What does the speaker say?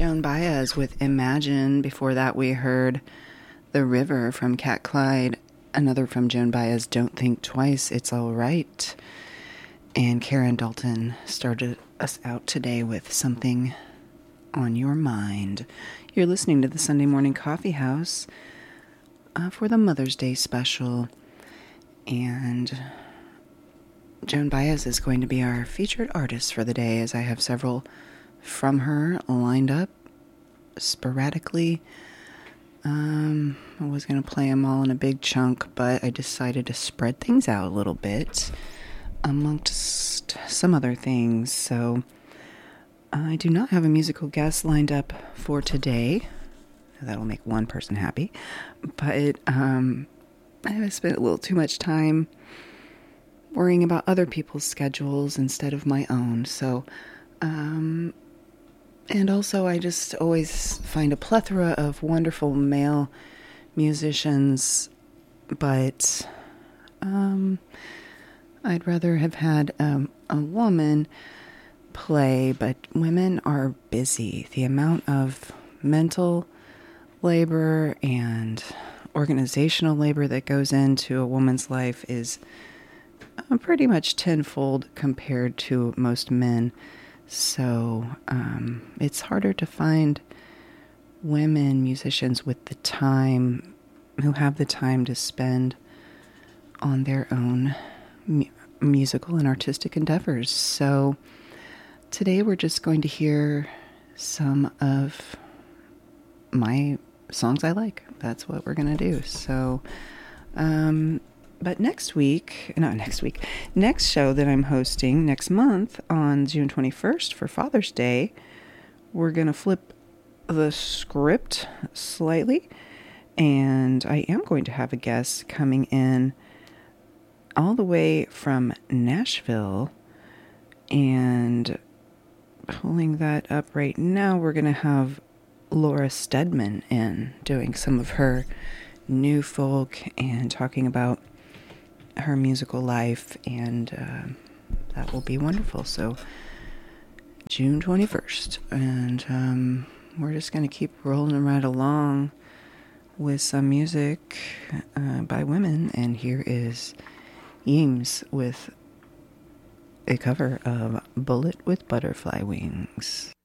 Joan Baez with Imagine. Before that, we heard The River from Cat Clyde. Another from Joan Baez, Don't Think Twice, It's All Right. And Karen Dalton started us out today with Something on Your Mind. You're listening to the Sunday Morning Coffee House for the Mother's Day special. And Joan Baez is going to be our featured artist for the day, as I have several from her lined up sporadically. I was going to play them all in a big chunk, but I decided to spread things out a little bit amongst some other things. So I do not have a musical guest lined up for today. That'll make one person happy. But I have spent a little too much time worrying about other people's schedules instead of my own. So, and also I just always find a plethora of wonderful male musicians, but I'd rather have had a woman play, but women are busy. The amount of mental labor and organizational labor that goes into a woman's life is pretty much tenfold compared to most men. So it's harder to find women musicians with the time, who have the time to spend on their own musical and artistic endeavors. So today we're just going to hear some of my songs I like. That's what we're going to do. So, but next show that I'm hosting next month on June 21st for Father's Day, we're going to flip the script slightly, and I am going to have a guest coming in all the way from Nashville, and pulling that up right now, we're going to have Laura Steadman in doing some of her new folk and talking about her musical life, and that will be wonderful. So June 21st, and we're just going to keep rolling right along with some music by women, and here is Eames with a cover of Bullet with Butterfly Wings.